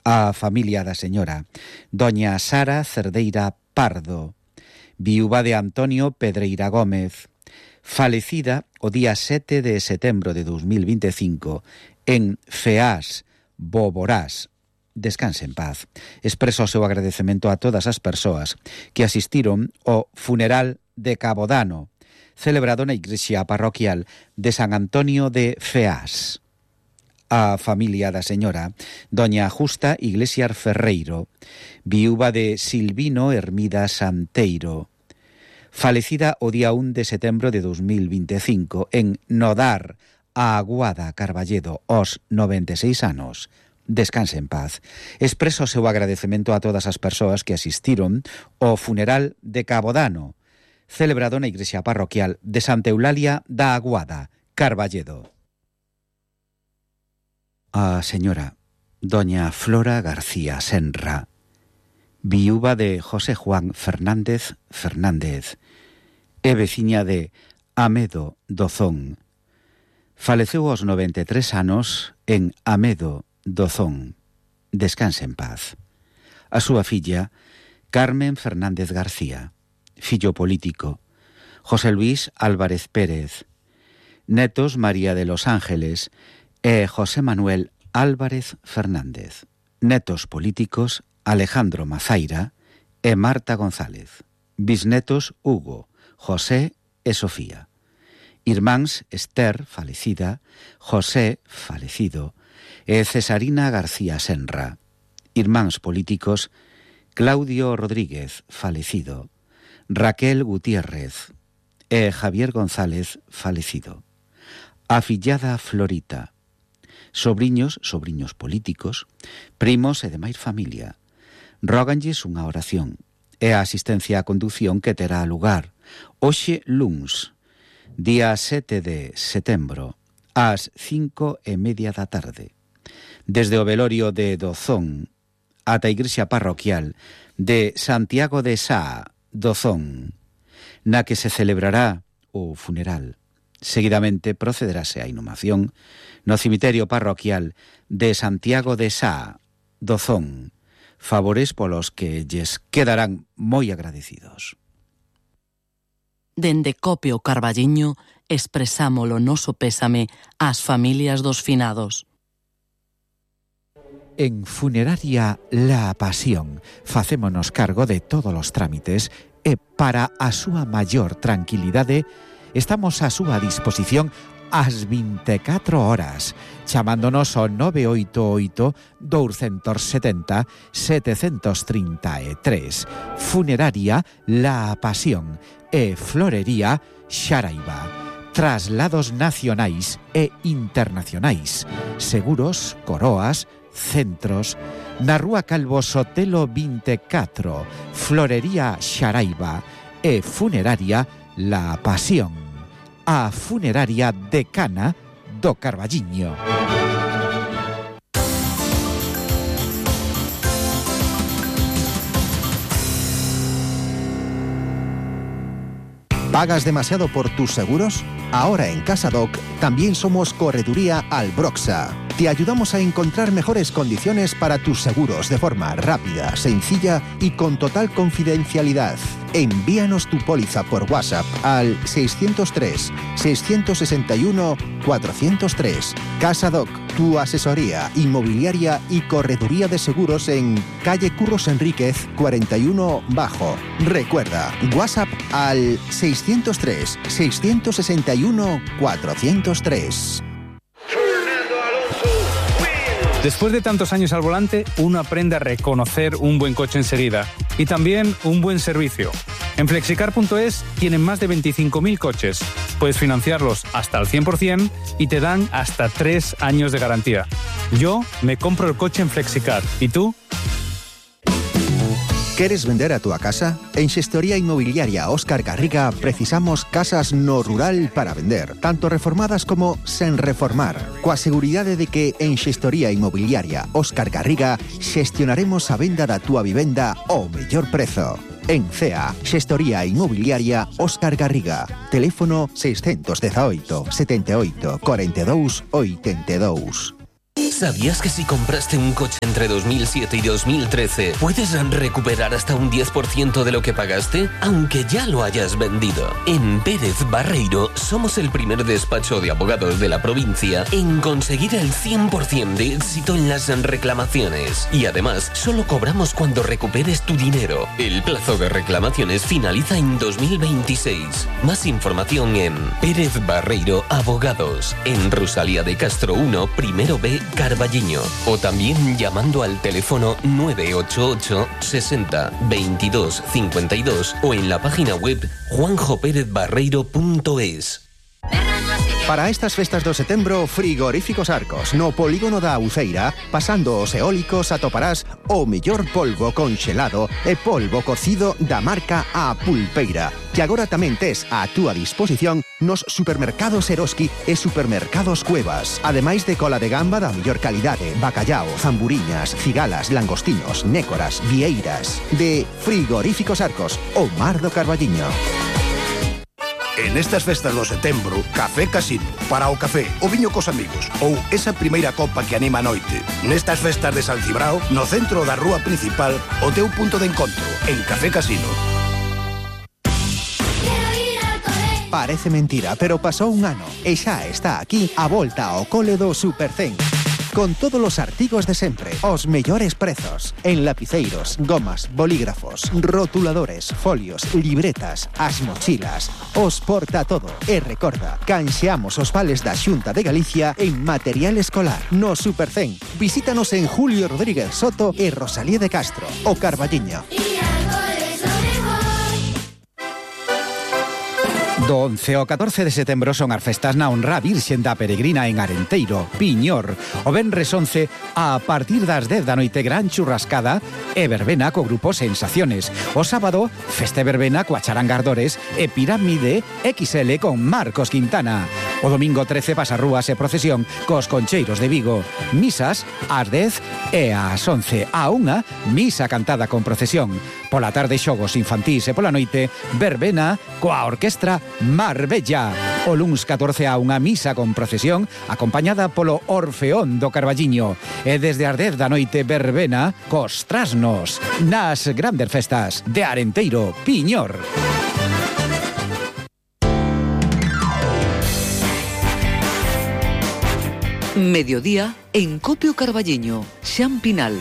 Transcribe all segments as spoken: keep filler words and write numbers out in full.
A familia da señora doña Sara Cerdeira Pardo, viúva de Antonio Pedreira Gómez, falecida o día sete de setembro de dos mil veinticinco en Feás, Boborás. Descanse en paz. Expreso o seu agradecemento a todas as persoas que asistiron ao funeral de Cabodano, celebrado na igrexa parroquial de San Antonio de Feás. A familia da señora doña Justa Iglesias Ferreiro, viúva de Silvino Hermida Santeiro, falecida o día un de setembro de dos mil veinticinco en Nodar, a Aguada, Carballedo, aos noventa e seis anos. Descanse en paz. Expreso o seu agradecemento a todas as persoas que asistiron ao funeral de Cabodano, celebrado na igrexa parroquial de Santa Eulalia da Aguada, Carballedo. A señora doña Flora García Senra, viúva de José Juan Fernández Fernández e veciña de Amedo Dozón, faleceu aos noventa e tres anos en Amedo Dozón. Descanse en paz. A súa filla Carmen Fernández García, fillo político José Luis Álvarez Pérez, netos María de los Ángeles e José Manuel Álvarez Fernández, netos políticos Alejandro Mazaira e Marta González, bisnetos Hugo, José e Sofía, irmáns Esther, falecida, José, falecido, e Cesarina García Senra, irmáns políticos Claudio Rodríguez, falecido, Raquel Gutiérrez e Javier González, falecido. Afillada Florita, sobriños, sobriños políticos, primos e demais familia, róganlles unha oración e a asistencia á condución que terá lugar hoxe luns, día sete de setembro, ás cinco e media da tarde, desde o velorio de Dozón ata a igrexa parroquial de Santiago de Sá, Dozón, na que se celebrará o funeral. Seguidamente procederase a inhumación no cemiterio parroquial de Santiago de Sá, Dozón, favores polos que lles quedarán moi agradecidos. Dende Cope o Carballiño expresamos o noso pésame ás familias dos finados. En Funeraria La Pasión facémonos cargo de todos os trámites e para a súa maior tranquilidade estamos a súa disposición ás vinte e catro horas, chamándonos ao nove oito oito, dous sete zero, sete tres tres. Funeraria La Pasión e Florería Xaraiba. Traslados nacionais e internacionais, seguros, coroas, centros, na Rúa Calvo Sotelo vinte e catro, Florería Xaraiba e Funeraria La Pasión, a funeraria decana do Carballiño. ¿Pagas demasiado por tus seguros? Ahora en CasaDoc también somos Correduría Albroxa. Te ayudamos a encontrar mejores condiciones para tus seguros de forma rápida, sencilla y con total confidencialidad. Envíanos tu póliza por WhatsApp al seiscientos tres, seiscientos sesenta y uno, cuatrocientos tres. CasaDoc, tu asesoría inmobiliaria y correduría de seguros en calle Curros Enríquez cuarenta y uno Bajo. Recuerda, WhatsApp al seiscientos tres, seiscientos sesenta y uno, cuatrocientos tres. Después de tantos años al volante, uno aprende a reconocer un buen coche enseguida y también un buen servicio. En flexicar punto es tienen más de veinticinco mil coches. Puedes financiarlos hasta al cien por ciento y te dan hasta tres años de garantía. Yo me compro el coche en Flexicar. ¿Y tú? ¿Quieres vender a tu casa? En Xestoría Inmobiliaria Óscar Garriga precisamos casas no rural para vender, tanto reformadas como sen reformar. Coa seguridade de que en Xestoría Inmobiliaria Óscar Garriga xestionaremos a venda da túa vivenda ao mellor prezo. En C E A, Xestoría Inmobiliaria Óscar Garriga. Teléfono seiscientos dieciocho, setenta y ocho, cuarenta y dos, ochenta y dos. ¿Sabías que si compraste un coche entre dos mil siete y dos mil trece puedes recuperar hasta un diez por ciento de lo que pagaste, aunque ya lo hayas vendido? En Pérez Barreiro somos el primer despacho de abogados de la provincia en conseguir el cien por ciento de éxito en las reclamaciones. Y además, solo cobramos cuando recuperes tu dinero. El plazo de reclamaciones finaliza en dos mil veintiséis. Más información en Pérez Barreiro Abogados, en Rosalía de Castro uno, primero B, Carballiño, o también llamando al teléfono nueve ocho ocho sesenta veintidós cincuenta y dos o en la página web juanjo pérez barreiro punto es. Para estas festas do setembro, Frigoríficos Arcos, no polígono da Uceira, pasando os eólicos atoparás o mellor polvo conxelado e polvo cocido da marca A Pulpeira, que agora tamén tes a túa disposición nos supermercados Eroski e supermercados Cuevas, ademais de cola de gamba da mellor calidade, bacallao, zamburiñas, cigalas, langostinos, nécoras, vieiras. De Frigoríficos Arcos, o Mar do Carballiño. En estas festas do setembro, Café Casino. Para o café, o viño cos amigos ou esa primeira copa que anima a noite. Nestas festas de San Cibrao, no centro da rúa principal, o teu punto de encontro, en Café Casino. Parece mentira, pero pasou un ano e xa está aquí a volta ao cole do Supercén. Con todos os artigos de sempre, os mellores prezos, en lapiceiros, gomas, bolígrafos, rotuladores, folios, libretas, as mochilas, os porta todo. E recorda, canxeamos os vales da Xunta de Galicia en material escolar. No Supercén, visítanos en Julio Rodríguez Soto e Rosalía de Castro, o Carballiño. Do once ao catorce de setembro son as festas na honra Virxen da Peregrina en Arenteiro, Piñor. O venres once, a partir das dez da noite, gran churrascada e verbena co grupo Sensaciones. O sábado, festa verbena coa charangardores e pirámide equis ele con Marcos Quintana. O domingo trece, pasarrúas e procesión cos Concheiros de Vigo. Misas ás dez e ás once. A unha, misa cantada con procesión. Pola tarde, xogos infantís e pola noite, verbena coa orquestra Marbella. O luns catorce a unha misa con procesión acompañada polo Orfeón do Carballiño. E desde as dez da noite, verbena cos trasnos nas grandes festas de Arenteiro, Piñor. Mediodía en Copio Carballiño, Xan Pinal.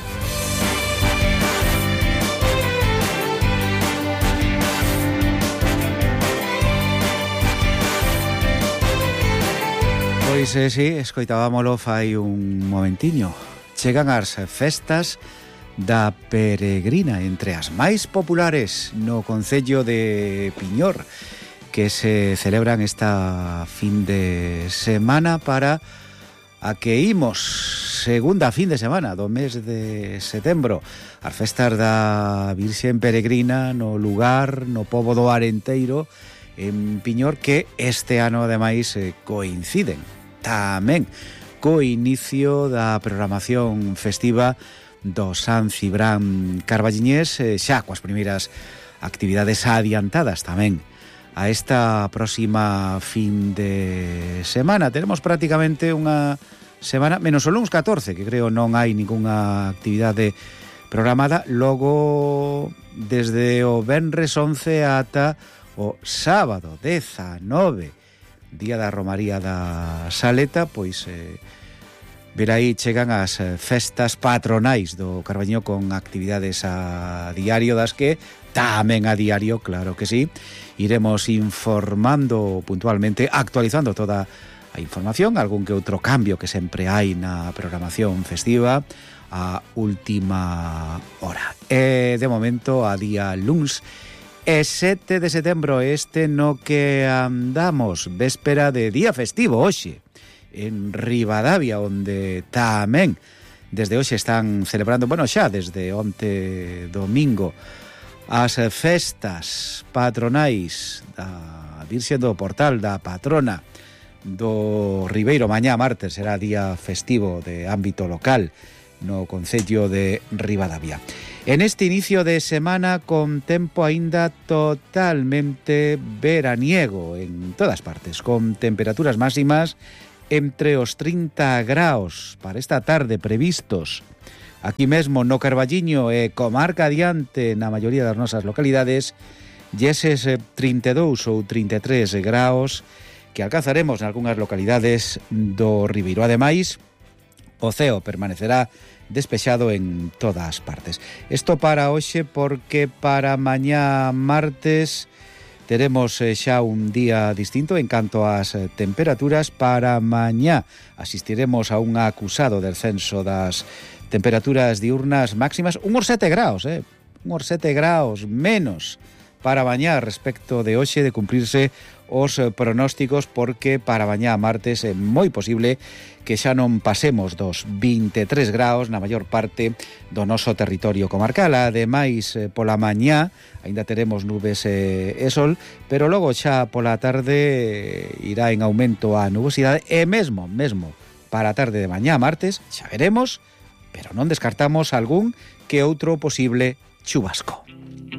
Pois eh, sí, escoitábamolo fai un momentiño. Chegan as festas da Peregrina, entre as máis populares no concello de Piñor, que se celebran esta fin de semana para a que imos segunda fin de semana do mes de setembro. As festas da Virxen Peregrina no lugar, no pobo do Arenteiro, en Piñor, que este ano ademais eh, coinciden tamén co inicio da programación festiva do San Cibrán Carballiñés, eh, xa coas primeiras actividades adiantadas tamén a esta próxima fin de semana. Tenemos prácticamente unha semana, menos o luns catorce, que creo non hai ningunha actividade programada, logo desde o venres once ata o sábado dezanove, día da Romaría da Saleta, pois eh, ver aí chegan as festas patronais do Carballiño con actividades a diario, das que tamén a diario, claro que sí, iremos informando puntualmente, actualizando toda a información, algún que outro cambio que sempre hai na programación festiva a última hora. E de momento a día luns e sete de setembro, este no que andamos, véspera de día festivo hoxe en Ribadavia, onde tamén desde hoxe están celebrando, bueno, xa desde onte domingo, as festas patronais da Virxe do Portal, da patrona do Ribeiro. Mañá martes será día festivo de ámbito local no concello de Ribadavia. En este inicio de semana con tempo aínda totalmente veraniego en todas partes, con temperaturas máximas entre os trinta graos para esta tarde previstos aquí mesmo no Carballiño e comarca adiante na maioría das nosas localidades, e eses trinta e dous ou trinta e tres graos que alcanzaremos en algunhas localidades do Ribeiro. Ademais, o ceo permanecerá despexado en todas partes. Isto para hoxe, porque para mañá martes teremos xa un día distinto en canto ás temperaturas. Para mañá asistiremos a un acusado descenso das temperaturas diurnas máximas, unhos sete graos, eh? unhos sete graos menos para mañá respecto de hoxe, de cumprirse os pronósticos, porque para mañá martes é moi posible que xa non pasemos dos vinte e tres graos na maior parte do noso territorio comarcal. Ademais, pola mañá aínda teremos nubes e, e sol, pero logo xa pola tarde irá en aumento a nubosidade, e mesmo, mesmo para a tarde de mañá martes, xa veremos, pero non descartamos algún que outro posible chubasco.